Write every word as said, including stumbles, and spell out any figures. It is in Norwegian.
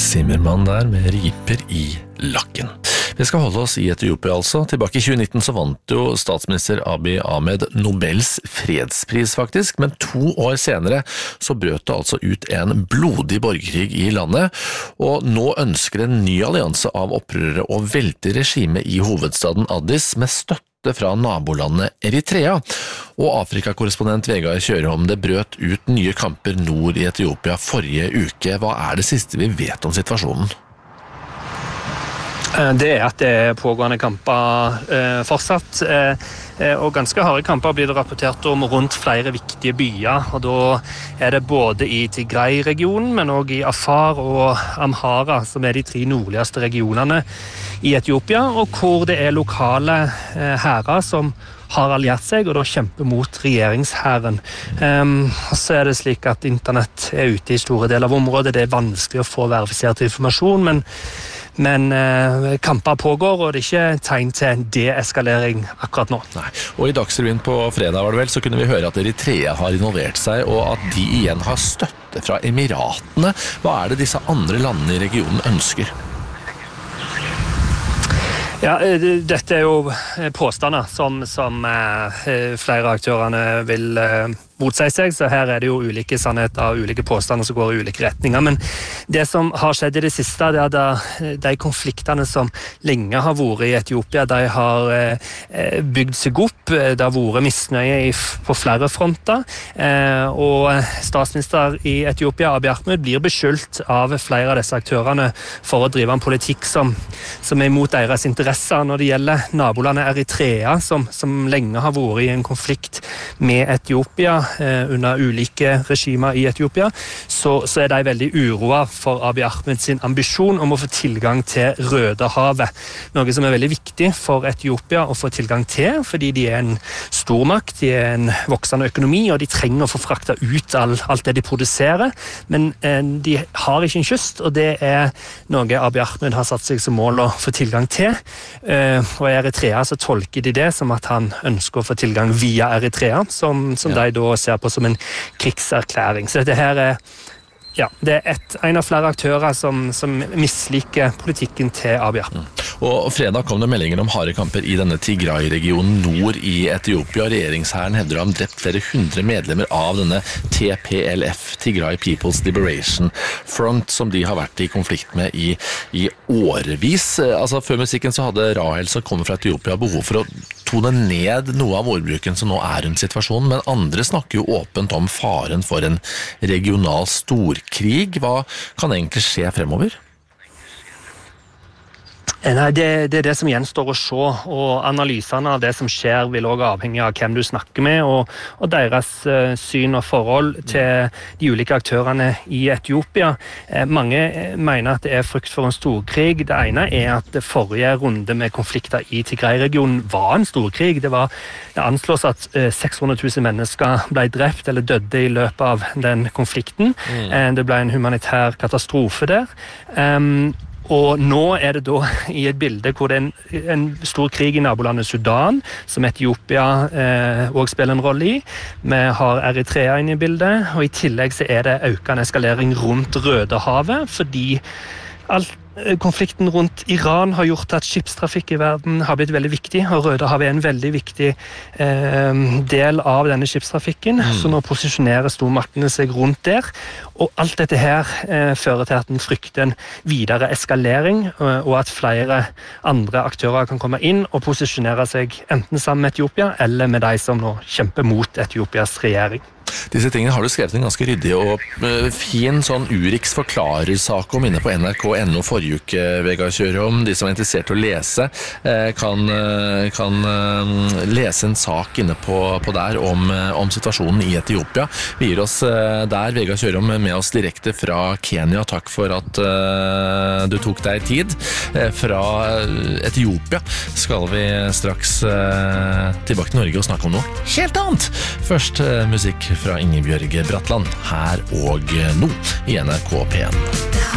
Zimmermann der med riper i lakken. Vi skal holde oss i Etiopia altså. Tilbake i tjue nitten så vant jo statsminister Abiy Ahmed Nobels fredspris faktisk, men to år senere så brøt det altså ut en blodig borgerkrig i landet, og nå ønsker en ny allianse av opprørere å velte regimet i hovedstaden Addis med støtte fra nabolandet Eritrea. Og Afrikakorrespondent Vegard Kjørholm, det brøt ut nye kamper nord i Etiopia forrige uke. Hva er det siste vi vet om situasjonen? Det er at det er pågående kamper eh, fortsatt, eh, og ganske harde kamper blir det rapportert om rundt flere viktige byer, og da er det både i Tigray-regionen, men også i Afar og Amhara, som er de tre nordligste regionene i Etiopia, og hvor det er lokale eh, hærer som har alliert seg, og da kjemper mot regjeringshæren. Um, så er det slik at internett er ute i store deler av området, det er vanskelig å få verifisert informasjon, men Men eh, kamper pågår, og det er ikke tegn til en deeskalering akkurat nå. Nei. Og i Dagsrevyen på fredag var det vel, så kunne vi høre at Eritrea har involvert seg, og at de igjen har støtte fra Emiratene. Hva er det disse andre landene i regionen ønsker? Ja, dette er jo påstander som, som eh, flere aktørene vil eh, motsi seg, så her er det jo ulike sannheter og ulike påstander som går i ulike retninger. Men det som har skjedd i det siste, det er at de konfliktene som lenge har vært i Etiopia, de har eh, bygd seg opp. Det har vært misnøye i, på flere fronter, eh, og statsminister i Etiopia, Abiy Ahmed, blir beskyldt av flere av disse aktørene for å drive en politikk som, som er imot deres interesser når det gjelder nabolandet Eritrea, som, som lenge har vært i en konflikt med Etiopia under ulike regimer i Etiopia, så, så er de veldig uroa for Abiy Ahmed sin ambisjon om å få tilgang til Rødehavet. Noe som er veldig viktig for Etiopia å få tilgang til, fordi de er en stormakt, de er en voksende økonomi, og de trenger å få frakta ut all, alt det de produserer, men eh, de har ikke en kyst, og det er noe Abiy Ahmed har satt seg som mål å få tilgang til. Eh, og i Eritrea så tolker de det som at han ønsker å få tilgang via Eritrea, som, som ja. de da ser på som en krigserklæring. Så dette her er, ja, det er et, en av flere aktører som, som misliker politikken til Abiy Ahmed. Mm. Og fredag kom det meldinger om harde kamper i denne Tigray-regionen nord i Etiopia. Regjeringshæren hevder å ha drept flere hundre medlemmer av denne T P L F, Tigray People's Liberation Front, som de har vært i konflikt med i, i årevis. Altså, før musikken så hadde Rahel, som kommer fra Etiopia, behov for å tone ned noe av ordbruken som nå er rundt situasjonen, men andre snakker jo åpent om faren for en regional storkrig. Hva kan egentlig skje fremover? Nei, det, det er det som gjenstår å se, og analysene av det som skjer vil også avhenge av hvem du snakker med, og, og deres uh, syn og forhold til de ulike aktørene i Etiopia. Eh, mange mener at det er frykt for en storkrig. Det ene er at det forrige runde med konflikter i Tigray-regionen var en storkrig. Det, var, det anslås at uh, seks hundre tusen mennesker ble drept eller døde i løpet av den konflikten. Mm. Eh, det ble en humanitær katastrofe der. Um, Og nå er det da i et bilde hvor det er en, en stor krig i nabolandet Sudan, som Etiopia eh, også spiller en rolle i. Vi har Eritrea inne i bildet, og i tillegg så er det økende eskalering rundt Rødehavet, fordi alt konflikten rundt Iran har gjort at skipstrafikk i verden har blitt veldig viktig, og Rødehavet er en veldig viktig eh, del av denne skipstrafikken, mm. så nå posisjonerer stormaktene seg rundt der, og alt dette her eh, fører til at den frykter en videre eskalering, og, og at flere andre aktører kan komme inn og posisjonere seg enten sammen med Etiopia, eller med de som nå kjemper mot Etiopias regjering. Disse tingene har du skrevet en ganske ryddig og fin sånn Urix forklarersak om inne på N R K punktum N O forrige uke, Vegard Kjørholm. De som er interessert i å lese kan, kan lese en sak inne på, på der om, om situasjonen i Etiopia. Vi gir oss der, Vegard Kjørholm, med oss direkte fra Kenya. Takk for at uh, du tok deg tid. Fra Etiopia skal vi straks uh, tilbake til Norge og snakke om noe helt annet. Først uh, musikk fra Ingebjørg Bratland, her og nå i N R K P en.